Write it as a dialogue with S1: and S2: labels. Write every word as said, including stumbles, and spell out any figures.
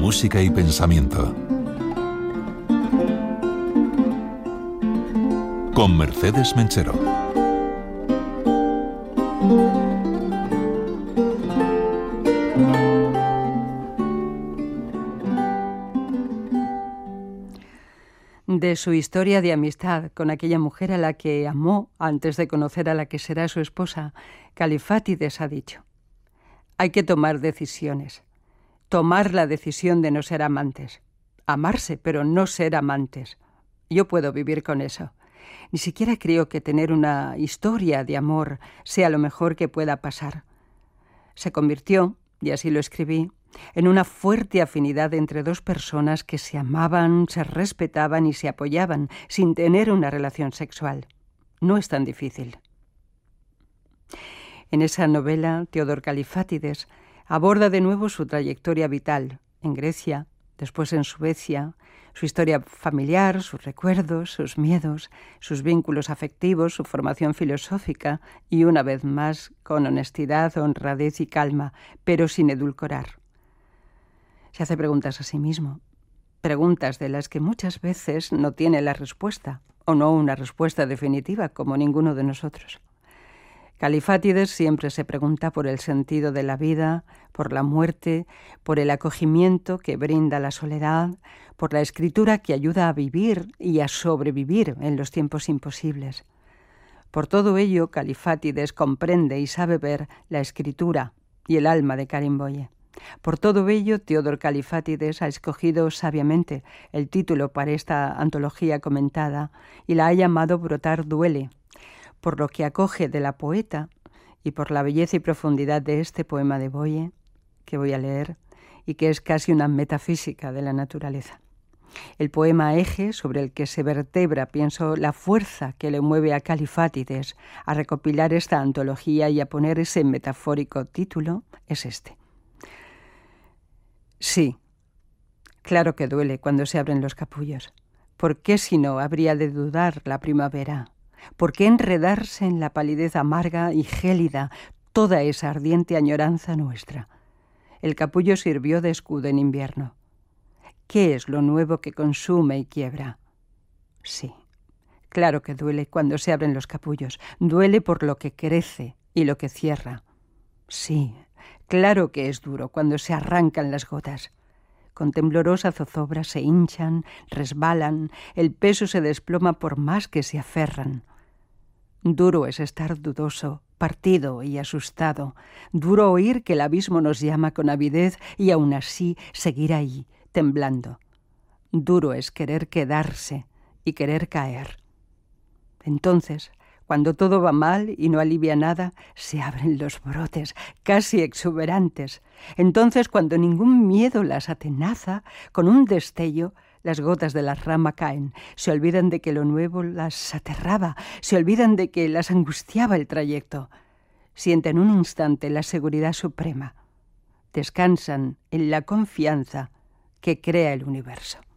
S1: música y pensamiento. Con Mercedes Menchero.
S2: De su historia de amistad con aquella mujer a la que amó antes de conocer a la que será su esposa, Califátides ha dicho: hay que tomar decisiones. Tomar la decisión de no ser amantes. Amarse, pero no ser amantes. Yo puedo vivir con eso. Ni siquiera creo que tener una historia de amor sea lo mejor que pueda pasar. Se convirtió, y así lo escribí, en una fuerte afinidad entre dos personas que se amaban, se respetaban y se apoyaban sin tener una relación sexual. No es tan difícil. En esa novela, Teodor Califátides aborda de nuevo su trayectoria vital en Grecia, después en Suecia, su historia familiar, sus recuerdos, sus miedos, sus vínculos afectivos, su formación filosófica y, una vez más, con honestidad, honradez y calma, pero sin edulcorar. Se hace preguntas a sí mismo, preguntas de las que muchas veces no tiene la respuesta, o no una respuesta definitiva, como ninguno de nosotros. Califátides siempre se pregunta por el sentido de la vida, por la muerte, por el acogimiento que brinda la soledad, por la escritura que ayuda a vivir y a sobrevivir en los tiempos imposibles. Por todo ello, Califátides comprende y sabe ver la escritura y el alma de Karin Boye. Por todo ello, Teodor Califátides ha escogido sabiamente el título para esta antología comentada y la ha llamado Brotar duele, por lo que acoge de la poeta y por la belleza y profundidad de este poema de Boye, que voy a leer, y que es casi una metafísica de la naturaleza. El poema eje sobre el que se vertebra, pienso, la fuerza que le mueve a Califátides a recopilar esta antología y a poner ese metafórico título, es este. Sí, claro que duele cuando se abren los capullos. ¿Por qué si no habría de dudar la primavera? ¿Por qué enredarse en la palidez amarga y gélida toda esa ardiente añoranza nuestra? El capullo sirvió de escudo en invierno. ¿Qué es lo nuevo que consume y quiebra? Sí, claro que duele cuando se abren los capullos. Duele por lo que crece y lo que cierra. Sí, claro que es duro cuando se arrancan las gotas. Con temblorosa zozobra se hinchan, resbalan, el peso se desploma por más que se aferran. Duro es estar dudoso, partido y asustado. Duro oír que el abismo nos llama con avidez y aún así seguir ahí, temblando. Duro es querer quedarse y querer caer. Entonces, cuando todo va mal y no alivia nada, se abren los brotes, casi exuberantes. Entonces, cuando ningún miedo las atenaza, con un destello, las gotas de la rama caen, se olvidan de que lo nuevo las aterraba, se olvidan de que las angustiaba el trayecto. Sienten un instante la seguridad suprema. Descansan en la confianza que crea el universo.